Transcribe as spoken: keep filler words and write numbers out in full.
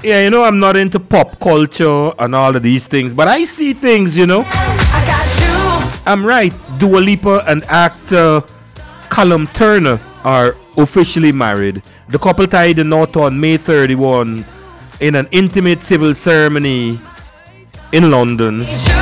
Yeah, you know, I'm not into pop culture and all of these things, but I see things, you know. I got you. I'm right. Dua Lipa and actor Callum Turner are officially married. The couple tied the knot on May thirty-first in an intimate civil ceremony in London. Need you.